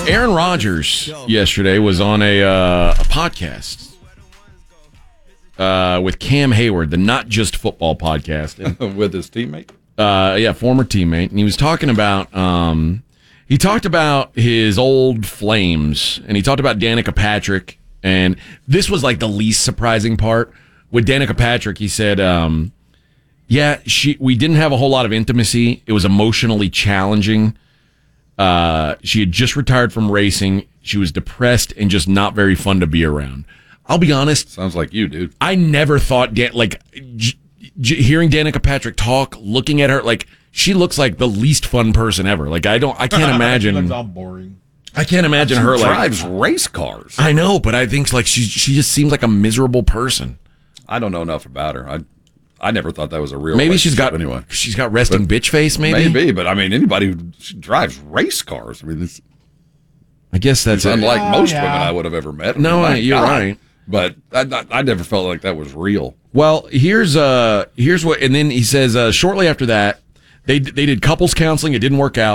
Aaron Rodgers yesterday was on a podcast with Cam Hayward, the Not Just Football podcast. With his teammate? Former teammate. And he was talking about, he talked about his old flames, and he talked about Danica Patrick. And this was like the least surprising part. With Danica Patrick, he said, we didn't have a whole lot of intimacy. It was emotionally challenging. She had just retired from racing. She was depressed and just not very fun to be around. I'll be honest. Sounds like you, dude. I never thought, hearing Danica Patrick talk, looking at her, like, she looks like the least fun person ever. Like, I can't imagine. Looks all boring. I can't imagine her, She like. drives race cars. I know, but I think, like, she just seems like a miserable person. I don't know enough about her. I never thought that was a real. Maybe she's got resting bitch face. Maybe, but I mean, anybody who drives race cars. I mean, I guess that's unlike most women I would have ever met. No, you're right. But I never felt like that was real. Well, here's what, and then he says shortly after that they did couples counseling. It didn't work out.